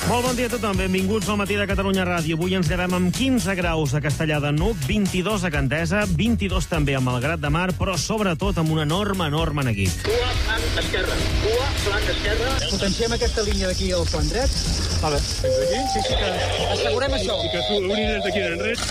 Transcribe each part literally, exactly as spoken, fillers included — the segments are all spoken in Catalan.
Molt bon dia a tothom, benvinguts al Matí de Catalunya Ràdio. Avui ens llevem amb quinze graus a Castellar de n'Hug, vint-i-dos a Gandesa, vint-i-dos també a Malgrat de Mar, però sobretot amb un enorme, enorme neguit. Cua, flanc, esquerra. Cua, flanc, esquerra. Potenciem aquesta línia d'aquí al flanc dret. Vale. Fins aquí? Sí, sí, que assegurem això. I que tu unires d'aquí d'enrere.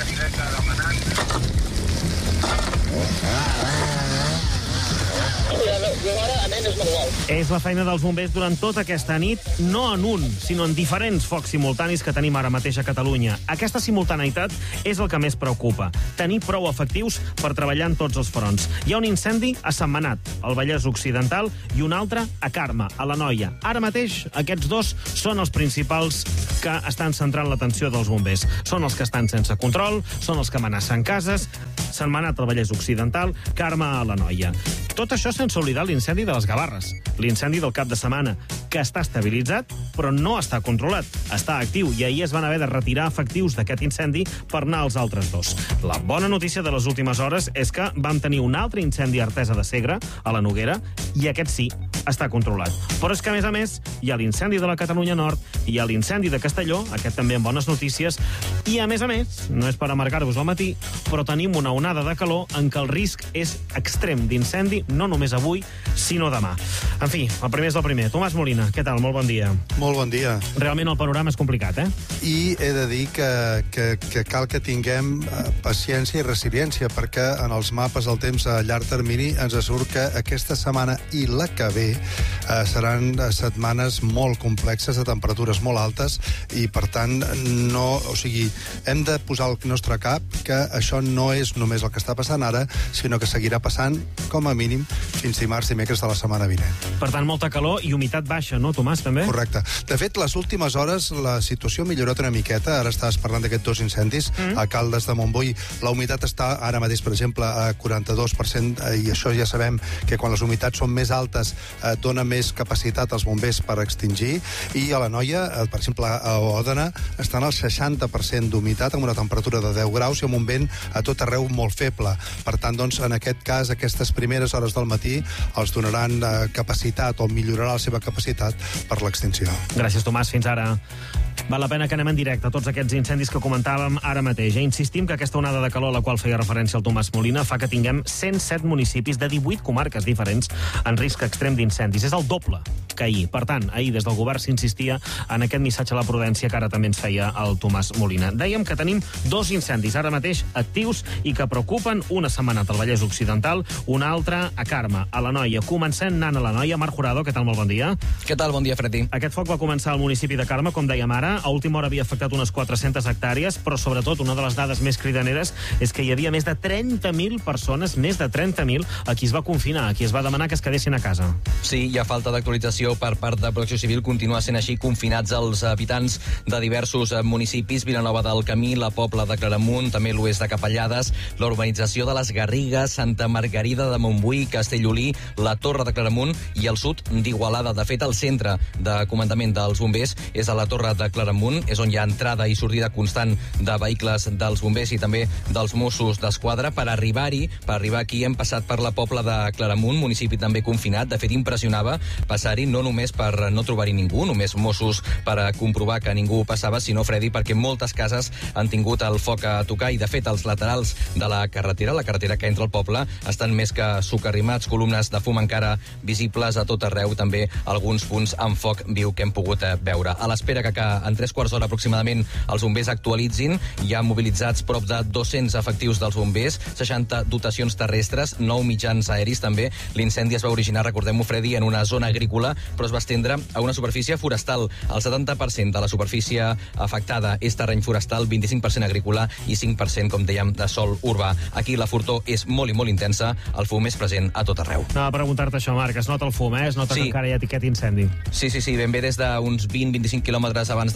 És la feina dels bombers durant tota aquesta nit, no en un, sinó en diferents focs simultanis que tenim ara mateix a Catalunya. Aquesta simultaneïtat és el que més preocupa. Tenir prou efectius per treballar en tots els fronts. Hi ha un incendi a Sentmenat, al Vallès Occidental, i un altre a Carme, a l'Anoia. Ara mateix, aquests dos són els principals que estan centrant l'atenció dels bombers. Són els que estan sense control, són els que amenacen cases. Sentmenat al Vallès Occidental, Carme a l'Anoia. Tot això sense oblidar l'incendi de les Gavarres, l'incendi del cap de setmana, que està estabilitzat, però no està controlat. Està actiu i ahir es van haver de retirar efectius d'aquest incendi per anar als altres dos. La bona notícia de les últimes hores és que vam tenir un altre incendi a Artesa de Segre, a la Noguera, i aquest sí, està controlat. Però és que, a més a més, hi ha l'incendi de la Catalunya Nord, hi ha l'incendi de Castelló, aquest també amb bones notícies, i, a més a més, no és per amargar-vos al matí, però tenim una onada de calor en què el risc és extrem d'incendi, no només avui, sinó demà. En fi, el primer és el primer. Tomàs Molina, què tal? Molt bon dia. Molt bon dia. Realment el panorama és complicat, eh? I he de dir que, que, que cal que tinguem paciència i resiliència, perquè en els mapes del temps a llarg termini ens surt que aquesta setmana i la que ve eh, seran setmanes molt complexes, de temperatures molt altes, i per tant no, o sigui, hem de posar al nostre cap que això no és només el que està passant ara, sinó que seguirà passant, com a mínim, fins dimarts, dimecres de la setmana vinent. Per tant, molta calor i humitat baixa, no, Tomàs, també? Correcte. De fet, les últimes hores la situació ha millorat una miqueta. Ara estàs parlant d'aquests dos incendis mm. a Caldes de Montbui. La humitat està ara mateix, per exemple, a quaranta-dos per cent, i això ja sabem que quan les humitats són més altes eh, dona més capacitat als bombers per extingir. I a l'Anoia, eh, per exemple, a Òdena, estan al seixanta per cent d'humitat, amb una temperatura de deu graus i amb un vent a tot arreu molt feble. Per tant, doncs, en aquest cas, aquestes primeres hores del matí els donaran eh, capacitat o millorarà la seva capacitat per l'extinció. Gràcies, Tomàs. Fins ara. Val la pena que anem en directe a tots aquests incendis que comentàvem ara mateix. Ja insistim que aquesta onada de calor a la qual feia referència el Tomàs Molina fa que tinguem cent set municipis de divuit comarques diferents en risc extrem d'incendis. És el doble que ahir. Per tant, ahir des del govern s'insistia en aquest missatge a la prudència que ara també ens feia el Tomàs Molina. Dèiem que tenim dos incendis ara mateix actius i que preocupen, una setmana al Vallès Occidental, una altra a Carme, a l'Anoia. Comencem anant a l'Anoia. Marc Jurado, què tal? Molt bon dia. Què tal? Bon dia, Fredi. Aquest foc va començar al municipi de Carme, com dèiem ara. A última hora havia afectat unes quatre-centes hectàrees, però sobretot una de les dades més cridaneres és que hi havia més de trenta mil persones, més de trenta mil, a qui es va confinar, a qui es va demanar que es quedessin a casa. Sí, hi ha falta d'actualització per part de Protecció Civil. Continua sent així, confinats els habitants de diversos municipis, Vilanova del Camí, la Pobla de Claramunt, també l'oest de Capellades, la urbanització de les Garrigues, Santa Margarida de Montbui, Castellolí, la Torre de Claramunt i el sud d'Igualada. De fet, el centre de comandament dels bombers és a la Torre de Claramunt, és on hi ha entrada i sortida constant de vehicles dels bombers i també dels Mossos d'Esquadra. Per arribar-hi, per arribar aquí, hem passat per la Pobla de Claramunt, municipi també confinat. De fet, impressionava passar-hi no només per no trobar-hi ningú, només Mossos per comprovar que ningú passava, sinó, Fredi, perquè moltes cases han tingut el foc a tocar i, de fet, els laterals de la carretera, la carretera que entra al poble, estan més que socarrimats, columnes de fum encara visibles a tot arreu, també alguns punts amb foc viu que hem pogut veure. A l'espera que, que en tres quarts d'hora aproximadament els bombers actualitzin, hi ha mobilitzats prop de dos-cents efectius dels bombers, seixanta dotacions terrestres, nou mitjans aeris també. L'incendi es va originar, recordem-ho, Fredi, en una zona agrícola, però es va estendre a una superfície forestal. El setanta per cent de la superfície afectada és terreny forestal, vint-i-cinc per cent agrícola i cinc per cent, com dèiem, de sòl urbà. Aquí la fortor és molt i molt intensa, el fum és present a tot arreu. No, a preguntar-te això, Marc, es nota el fum, eh? Es nota sí. que encara hi ha aquest incendi. Sí, sí, sí, ben bé des d'uns vint a vint-i-cinc quilòmetres abans de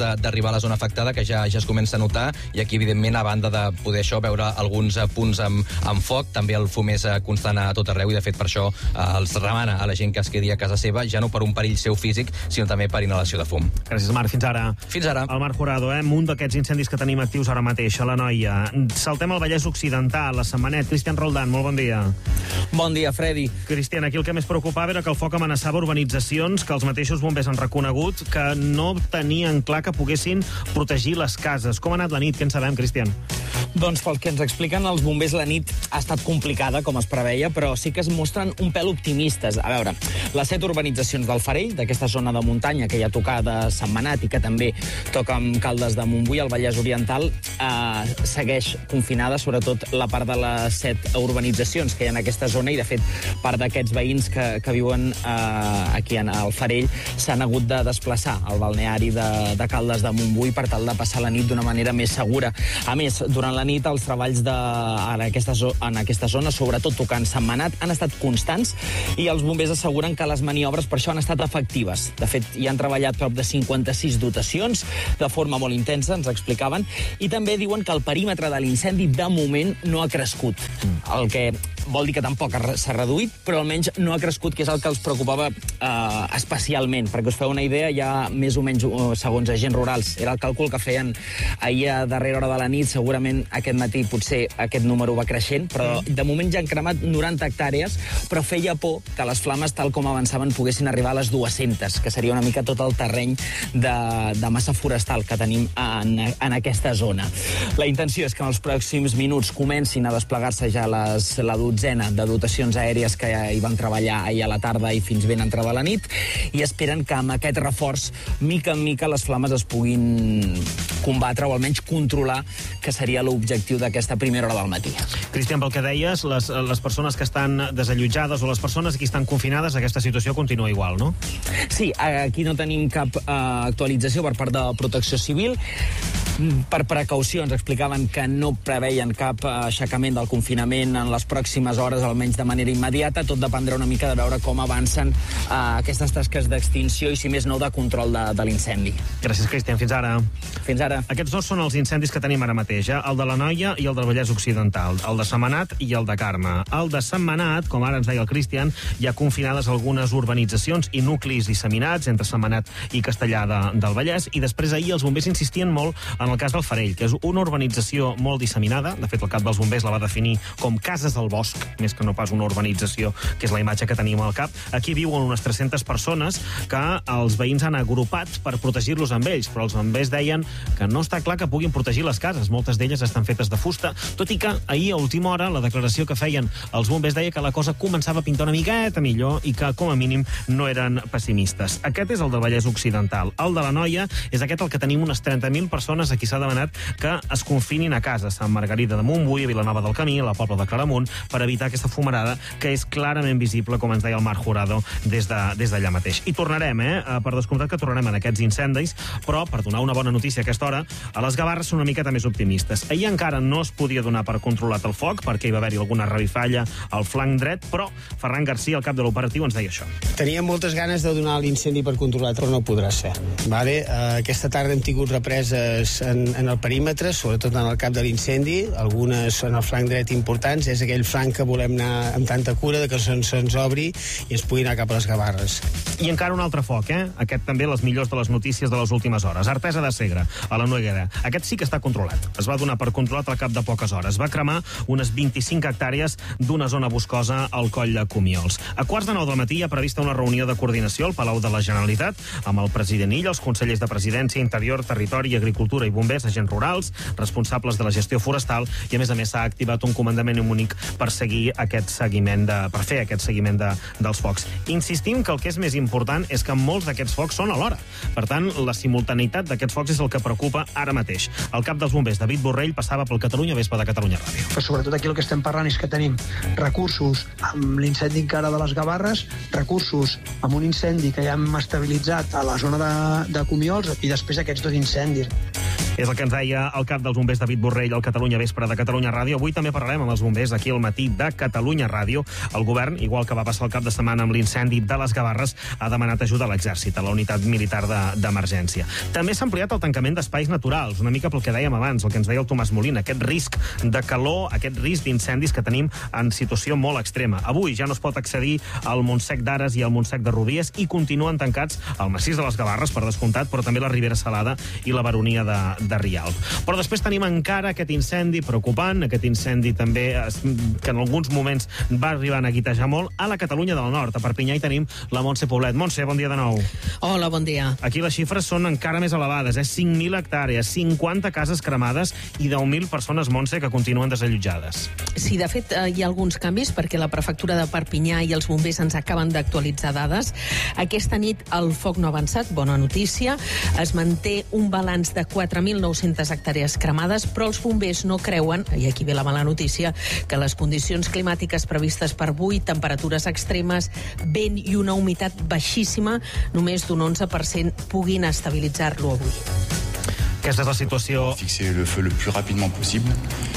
d'arribar a la zona afectada, que ja ja es comença a notar, i aquí, evidentment, a banda de poder això, veure alguns punts amb, amb foc, també el fum és constant a tot arreu, i de fet per això eh, els remana a la gent que es quedi a casa seva, ja no per un perill seu físic, sinó també per inhalació de fum. Gràcies, Marc. Fins ara. Fins ara. El Marc Jurado, eh? Un d'aquests incendis que tenim actius ara mateix a la Noia. Saltem al Vallès Occidental, a Sentmenat. Cristian Roldán, molt bon dia. Bon dia, Freddy. Cristian, aquí el que més preocupava era que el foc amenaçava urbanitzacions que els mateixos bombers han reconegut que no tenien clar que poguessin protegir les cases. Com ha anat la nit? Què en sabem, Cristian? Doncs pel que ens expliquen els bombers, la nit ha estat complicada, com es preveia, però sí que es mostren un pèl optimistes. A veure, les set urbanitzacions del Farell, d'aquesta zona de muntanya que hi ha tocada a Sentmenat i que també toca amb Caldes de Montbui, al Vallès Oriental, eh, segueix confinada, sobretot la part de les set urbanitzacions que hi ha en aquesta zona, i de fet part d'aquests veïns que, que viuen eh, aquí al Farell s'han hagut de desplaçar al balneari de, de Caldes de Montbui per tal de passar la nit d'una manera més segura. A més, durant la nit els treballs de, en, aquesta, en aquesta zona, sobretot tocant Sentmenat, han estat constants, i els bombers asseguren que les maniobres per això han estat efectives. De fet, hi han treballat prop de cinquanta-sis dotacions de forma molt intensa, ens explicaven, i també diuen que el perímetre de l'incendi de moment no ha crescut. El que vol dir que tampoc s'ha reduït, però almenys no ha crescut, que és el que els preocupava eh, especialment. Perquè us feu una idea, ja més o menys, segons agents rurals, era el càlcul que feien ahir a darrera hora de la nit, segurament aquest matí potser aquest número va creixent, però de moment ja han cremat noranta hectàrees, però feia por que les flames, tal com avançaven, poguessin arribar a les dues-centes, que seria una mica tot el terreny de, de massa forestal que tenim en, en aquesta zona. La intenció és que en els pròxims minuts comencin a desplegar-se ja les, la dotzena de dotacions aèries que hi van treballar ahir a la tarda i fins ben entrada la nit, i esperen que amb aquest reforç, mica en mica, les flames es puguin combatre o almenys controlar, que seria l'objectiu d'aquesta primera hora del matí. Cristian, pel que deies, les, les persones que estan desallotjades o les persones que estan confinades, aquesta situació continua igual, no? Sí, aquí no tenim cap uh, actualització per part de Protecció Civil. Per precaucions explicaven que no preveien cap aixecament del confinament en les pròximes hores, almenys de manera immediata. Tot dependrà una mica de veure com avancen uh, aquestes tasques d'extinció i, si més no, de control de, de l'incendi. Gràcies, Cristian. Fins ara. Fins ara. Aquests dos són els incendis que tenim ara mateix, eh? El de la Noia i el del Vallès Occidental, el de Sentmenat i el de Carme. El de Sentmenat, com ara ens deia el Cristian, hi ha confinades algunes urbanitzacions i nuclis disseminats entre Sentmenat i Castellar de, del Vallès, i després ahir els bombers insistien molt en el cas del Farell, que és una urbanització molt disseminada. De fet, el cap dels bombers la va definir com cases al bosc, més que no pas una urbanització, que és la imatge que tenim al cap. Aquí viuen unes tres-centes persones que els veïns han agrupat per protegir-los amb ells, però els bombers deien que no està clar que puguin protegir les cases. Moltes d'elles estan fetes de fusta, tot i que ahir, a última hora, la declaració que feien els bombers deia que la cosa començava a pintar una miqueta millor i que, com a mínim, no eren pessimistes. Aquest és el del Vallès Occidental. El de la Noia és aquest el que tenim unes trenta mil persones a qui s'ha demanat que es confinin a casa, a Sant Margarida de Montbui, a Vilanova del Camí, a la Pobla de Claramunt, per evitar aquesta fumarada que és clarament visible, com ens deia el Marc Jurado, des d'allà de, des mateix. I tornarem, eh? Per descomptat que tornarem en aquests incendis, però, per donar una bona notícia a aquesta hora, a les Gavarres són una miqueta més optimistes. Ahir encara no es podia donar per controlat el foc, perquè hi va haver-hi alguna revifalla al flanc dret, però Ferran Garcia, el cap de l'operatiu, ens deia això. Teníem moltes ganes de donar l'incendi per controlat, però no podrà ser. Vale? Uh, aquesta tarda hem tingut represes en, en el perímetre, sobretot en el cap de l'incendi, algunes en el flanc dret importants. És aquell flanc que volem anar amb tanta cura de que se'ns se obri i ens pugui anar cap a les Gavarres. I encara un altre foc, eh? Aquest també les millors de les notícies de les últimes hores. Artesa de Segre, a la Noguera. Aquest sí que està controlat. Es va donar per controlat al cap de poques hores. Va cremar unes vint-i-cinc hectàrees d'una zona boscosa al coll de Comiols. A quarts de nou del matí hi ha prevista una reunió de coordinació al Palau de la Generalitat amb el president Illa, els consellers de Presidència, Interior, Territori, Agricultura i Bombers, agents rurals, responsables de la gestió forestal, i a més a més s'ha activat un comandament únic per seguir aquest seguiment de, per fer aquest seguiment de, dels focs. Insistim que el que és més important és que molts d'aquests focs són alhora. Per tant, la simultaneïtat d'aquests focs és el que preocupa ara mateix. El cap dels bombers, David Borrell, passava pel Catalunya Vespa de Catalunya Ràdio. Però sobretot aquí el que estem parlant és que tenim recursos amb l'incendi encara de les Gavarres, recursos amb un incendi que ja hem estabilitzat a la zona de, de Comiols, i després aquests dos incendis. És el que ens deia el cap dels bombers David Borrell al Catalunya Vespre de Catalunya Ràdio. Avui també parlarem amb els bombers aquí al matí de Catalunya Ràdio. El govern, igual que va passar el cap de setmana amb l'incendi de les Gavarres, ha demanat ajuda a l'exèrcit, a la unitat militar d'emergència. De, també s'ha ampliat el tancament d'espais naturals, una mica pel que dèiem abans, el que ens deia el Tomàs Molina, aquest risc de calor, aquest risc d'incendis que tenim en situació molt extrema. Avui ja no es pot accedir al Montsec d'Ares i al Montsec de Rubies i continuen tancats el massís de les Gavarres, per descomptat, però també la Ribera Salada i la Baronia de, de Rialp. Però després tenim encara aquest incendi preocupant, aquest incendi també que en alguns moments va arribar a neguitejar molt a la Catalunya del Nord. A Perpinyà hi tenim la Montse Poblet. Montse, bon dia de nou. Hola, bon dia. Aquí les xifres són encara més elevades, eh? cinc mil hectàrees, cinquanta cases cremades i deu mil persones, Montse, que continuen desallotjades. Sí, de fet, hi ha alguns canvis perquè la prefectura de Perpinyà i els bombers ens acaben d'actualitzar dades. Aquesta nit el foc no ha avançat, bona notícia. Es manté un balanç de quatre mil nou-centes hectàrees cremades, però els bombers no creuen, i aquí ve la mala notícia, que les condicions climàtiques previstes per avui, temperatures extremes, vent i una humitat baixíssima, només d'un onze per cent, puguin estabilitzar-lo avui. Aquesta és la situació... Fixer le feu le plus rapidement possible.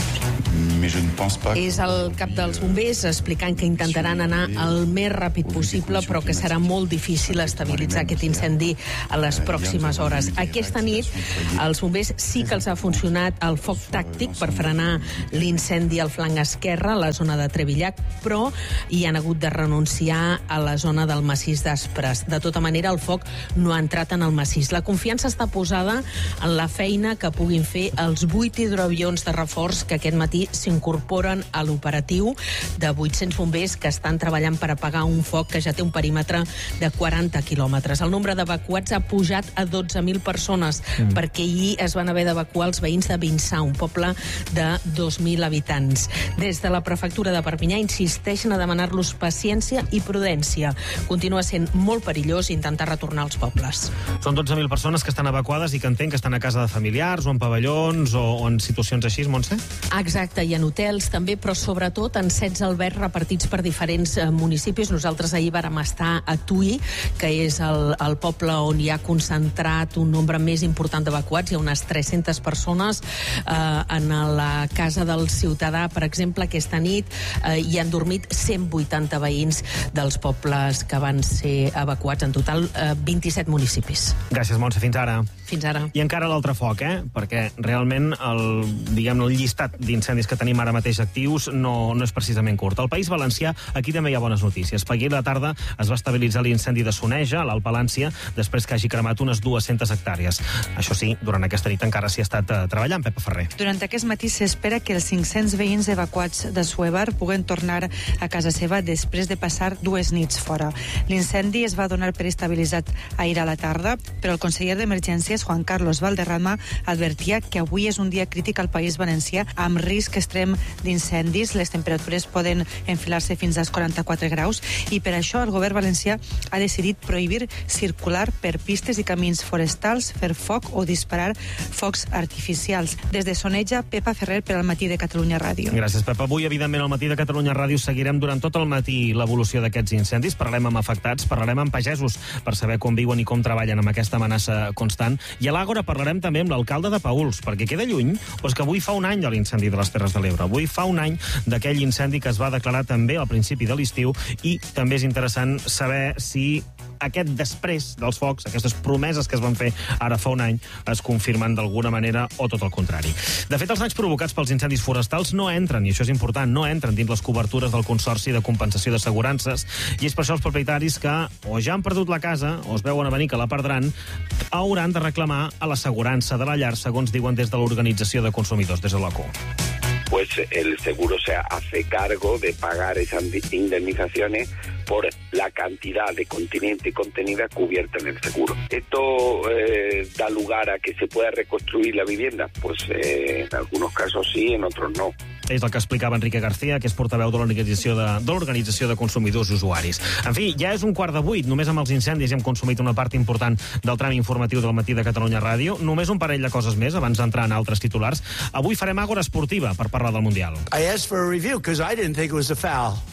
Mais je ne pense pas que... És el cap dels bombers explicant que intentaran anar el més ràpid possible, però que serà molt difícil estabilitzar aquest incendi a les pròximes hores. Aquesta nit els bombers sí que els ha funcionat el foc tàctic per frenar l'incendi al flanc esquerre, a la zona de Trevillac, però hi han hagut de renunciar a la zona del massís d'Aspres. De tota manera, el foc no ha entrat en el massís. La confiança està posada en la feina que puguin fer els vuit hidroavions de reforç que aquest matí s'incorporen a l'operatiu de vuit-cents bombers que estan treballant per apagar un foc que ja té un perímetre de quaranta quilòmetres. El nombre d'evacuats ha pujat a dotze mil persones, mm. perquè ahir es van haver d'evacuar els veïns de Vinçà, un poble de dos mil habitants. Des de la prefectura de Perpinyà insisteixen a demanar-los paciència i prudència. Continua sent molt perillós intentar retornar als pobles. Són dotze mil persones que estan evacuades i que entenc que estan a casa de familiars o en pavellons o, o en situacions així, Montse? Exacte, i en hotels també, però sobretot en setze albergs repartits per diferents eh, municipis. Nosaltres ahir vàrem estar a Tui, que és el, el poble on hi ha concentrat un nombre més important d'evacuats. Hi ha unes tres-centes persones. Eh, en la casa del ciutadà, per exemple, aquesta nit eh, hi han dormit cent vuitanta veïns dels pobles que van ser evacuats. En total, eh, vint-i-set municipis. Gràcies, Montse. Fins ara. Fins ara. I encara l'altre foc, eh? Perquè realment el, diguem, el llistat d'incendis que tenim ara mateix actius no, no és precisament curt. Al País Valencià, aquí també hi ha bones notícies. Per ahir a la tarda es va estabilitzar l'incendi de Soneja, a l'Alt Palància, després que hagi cremat unes dues-centes hectàrees. Això sí, durant aquesta nit encara s'hi ha estat uh, treballant, Pepa Ferrer. Durant aquest matí s'espera que els cinc-cents veïns evacuats de Suebar puguen tornar a casa seva després de passar dues nits fora. L'incendi es va donar per estabilitzat ahir a la tarda, però el conseller d'Emergències, Juan Carlos Valderrama, advertia que avui és un dia crític al País Valencià amb risc extrem d'incendis. Les temperatures poden enfilar-se fins als quaranta-quatre graus i per això el govern valencià ha decidit prohibir circular per pistes i camins forestals, fer foc o disparar focs artificials. Des de Soneja, Pepa Ferrer per al matí de Catalunya Ràdio. Gràcies, Pepa. Avui, evidentment, al matí de Catalunya Ràdio seguirem durant tot el matí l'evolució d'aquests incendis. Parlarem amb afectats, parlarem amb pagesos per saber com viuen i com treballen amb aquesta amenaça constant. I a l'Àgora parlarem també amb l'alcalde de Paüls, perquè queda lluny, doncs que avui fa un any de l'incendi de les Terres de l'Ebre. Avui fa un any d'aquell incendi que es va declarar també al principi de l'estiu i també és interessant saber si aquest després dels focs, aquestes promeses que es van fer ara fa un any, es confirmen d'alguna manera o tot el contrari. De fet, els danys provocats pels incendis forestals no entren, i això és important, no entren dins les cobertures del Consorci de Compensació d'Assegurances, i és per això els propietaris que o ja han perdut la casa o es veuen a venir que la perdran, hauran de reclamar a l'assegurança de la llar, segons diuen des de l'Organització de Consumidors, des de l'O C U. Pues el seguro se hace cargo de pagar esas indemnizaciones por la cantidad de continente contenida cubierta en el seguro. ¿Esto eh, da lugar a que se pueda reconstruir la vivienda? Pues eh, en algunos casos sí, en otros no. És el que explicava Enrique García, que és portaveu de l'Organització de, de l'Organització de Consumidors i Usuaris. En fi, ja és un quart de vuit. Només amb els incendis hem consumit una part important del tram informatiu del matí de Catalunya Ràdio. Només un parell de coses més abans d'entrar en altres titulars. Avui farem Àgora Esportiva per parlar del Mundial. I asked for a review because I didn't think it was a foul.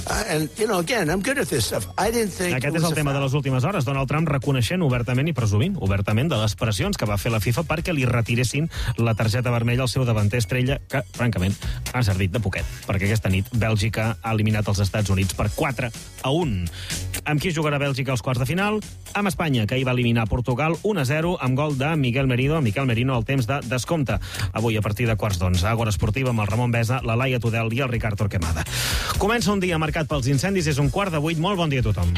And, you know, again, I'm good at this stuff. I didn't think Aquest és el tema de les últimes hores. Donald Trump reconeixent obertament i presumint obertament de les pressions que va fer la FIFA perquè li retiressin la targeta vermella al seu davanter estrella, que, francament, ha servit de poquet, perquè aquesta nit Bèlgica ha eliminat els Estats Units per quatre a un. Amb qui jugarà Bèlgica als quarts de final? Amb Espanya, que hi va eliminar Portugal un a zero amb gol de Miguel Merino, Miquel Merino al temps de descompte. Avui a partir de quarts d'onze. Àgora esportiva amb el Ramon Besa, la Laia Tudel i el Ricard Torquemada. Comença un dia marcat pels incendis, és un quart de vuit. Molt bon dia a tothom.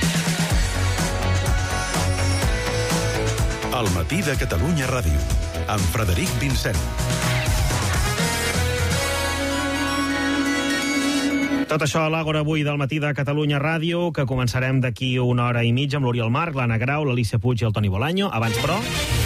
El matí de Catalunya Ràdio, amb Frederic Vincent. Tot això a l'Àgora avui del matí de Catalunya Ràdio, que començarem d'aquí una hora i mitja amb l'Oriol Marc, l'Anna Grau, l'Alicia Puig i el Toni Bolaño. Abans, però...